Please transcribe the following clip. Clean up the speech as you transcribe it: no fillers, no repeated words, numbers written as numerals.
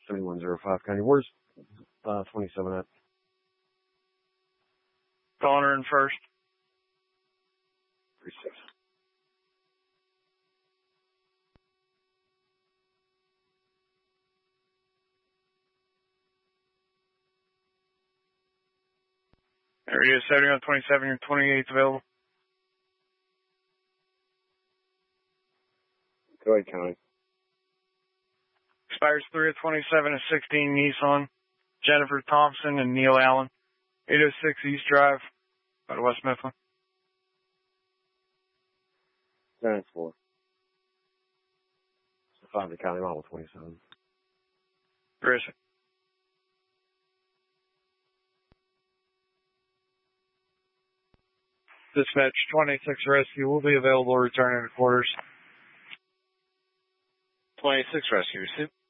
7105 County. Where's 27 at? Calling her in first. 36. Area 70 on 27, your 28's available. Go ahead, County. Expires 3 of 27 and 16 Nissan. Jennifer Thompson and Neil Allen. 806 East Drive, out of West Mifflin. 10-4. 5 to County, model 27. Chris. Dispatch 26 Rescue will be available returning to quarters. 26 Rescue, receive.